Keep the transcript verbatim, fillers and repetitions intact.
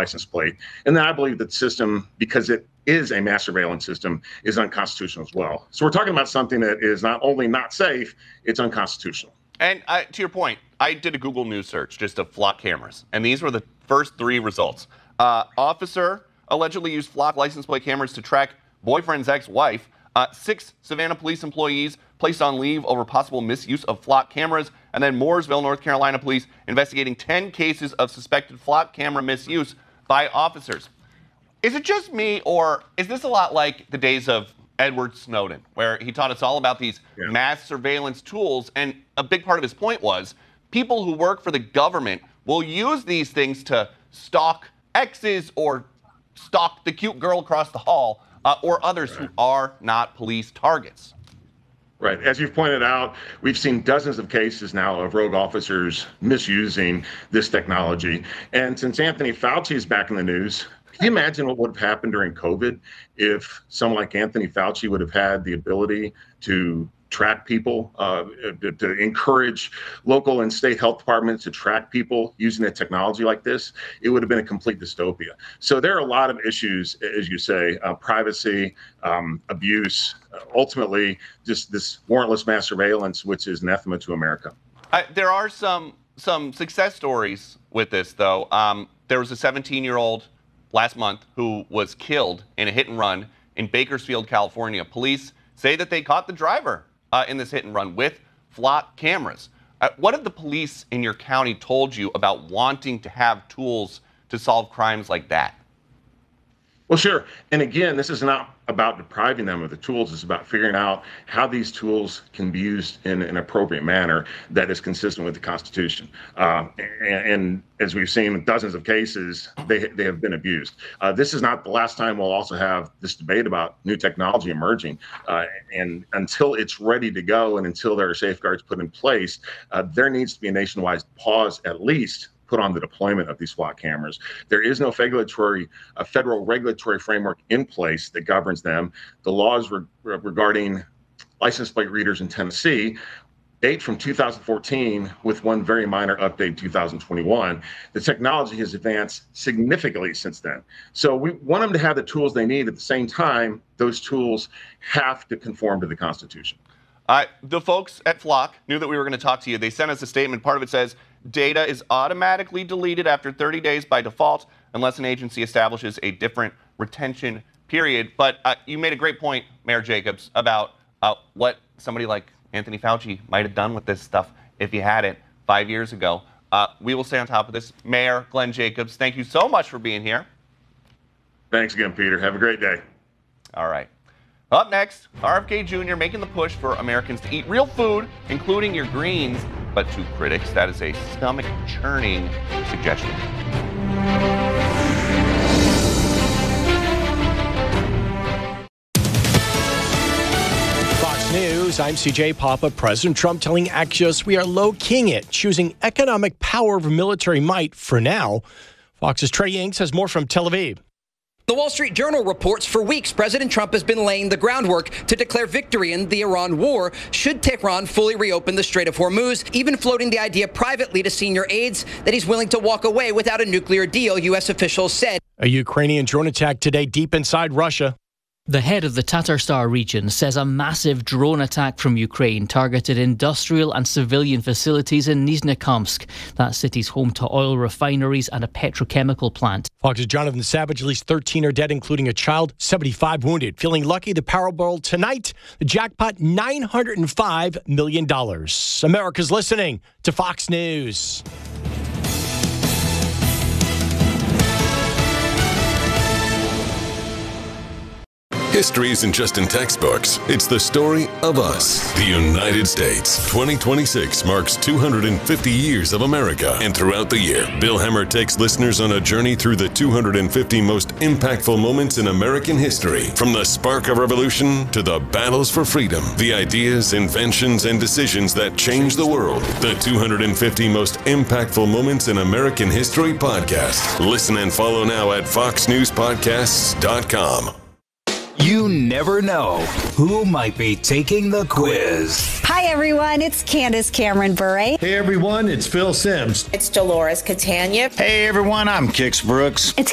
license plate. And then I believe that the system, because it is a mass surveillance system, is unconstitutional as well. So we're talking about something that is not only not safe, it's unconstitutional. And uh, to your point, I did a Google News search just of flock cameras, and these were the first three results. Uh, officer allegedly used flock license plate cameras to track boyfriend's ex-wife. Uh, six Savannah police employees placed on leave over possible misuse of flock cameras. And then Mooresville, North Carolina police investigating ten cases of suspected flock camera misuse by officers. Is it just me, or is this a lot like the days of Edward Snowden, where he taught us all about these yeah. mass surveillance tools? And a big part of his point was people who work for the government will use these things to stalk exes or stalk the cute girl across the hall. Uh, or others right. who are not police targets. Right. As you've pointed out, we've seen dozens of cases now of rogue officers misusing this technology. And since Anthony Fauci is back in the news, can you imagine what would have happened during COVID if someone like Anthony Fauci would have had the ability to track people, uh, to, to encourage local and state health departments to track people using a technology like this? It would have been a complete dystopia. So there are a lot of issues, as you say, uh, privacy, um, abuse, uh, ultimately just this warrantless mass surveillance, which is anathema to America. Uh, there are some some success stories with this, though. Um, there was a seventeen-year-old last month who was killed in a hit and run in Bakersfield, California. Police say that they caught the driver Uh, in this hit and run with flock cameras. Uh, what have the police in your county told you about wanting to have tools to solve crimes like that? Well, sure. And again, this is not about depriving them of the tools. It's about figuring out how these tools can be used in an appropriate manner that is consistent with the Constitution. Uh, and, and as we've seen in dozens of cases, they they have been abused. Uh, this is not the last time we'll also have this debate about new technology emerging. Uh, and until it's ready to go and until there are safeguards put in place, uh, there needs to be a nationwide pause at least put on the deployment of these flock cameras. There is no regulatory, a federal regulatory framework in place that governs them. The laws re- regarding license plate readers in Tennessee date from two thousand fourteen with one very minor update in two thousand twenty-one. The technology has advanced significantly since then. So we want them to have the tools they need. At the same time, those tools have to conform to the Constitution. Uh, the folks at Flock knew that we were going to talk to you. They sent us a statement. Part of it says, data is automatically deleted after thirty days by default unless an agency establishes a different retention period. But uh, you made a great point, Mayor Jacobs, about uh, what somebody like Anthony Fauci might have done with this stuff if he had it five years ago. Uh, we will stay on top of this. Mayor Glenn Jacobs, thank you so much for being here. Thanks again, Peter. Have a great day. All right. Up next, R F K Junior making the push for Americans to eat real food, including your greens. But to critics, that is a stomach-churning suggestion. Fox News, I'm C J Papa. President Trump telling Axios we are low-keying it, choosing economic power over military might for now. Fox's Trey Yanks has more from Tel Aviv. The Wall Street Journal reports for weeks President Trump has been laying the groundwork to declare victory in the Iran war should Tehran fully reopen the Strait of Hormuz, even floating the idea privately to senior aides that he's willing to walk away without a nuclear deal, U S officials said. A Ukrainian drone attack today deep inside Russia. The head of the Tatarstan region says a massive drone attack from Ukraine targeted industrial and civilian facilities in Nizhnekamsk. That city's home to oil refineries and a petrochemical plant. Fox's Jonathan Savage, at least thirteen are dead, including a child, seventy-five wounded. Feeling lucky, the Powerball tonight, the jackpot nine hundred five million dollars. America's listening to Fox News. History isn't just in textbooks. It's the story of us, the United States. twenty twenty-six marks two hundred fifty years of America. And throughout the year, Bill Hemmer takes listeners on a journey through the two hundred fifty most impactful moments in American history. From the spark of revolution to the battles for freedom, the ideas, inventions, and decisions that changed the world. The two hundred fifty most impactful moments in American history podcast. Listen and follow now at fox news podcasts dot com. You never know who might be taking the quiz. Hi, everyone. It's Candace Cameron Bure. Hey, everyone. It's Phil Simms. It's Dolores Catania. Hey, everyone. I'm Kix Brooks. It's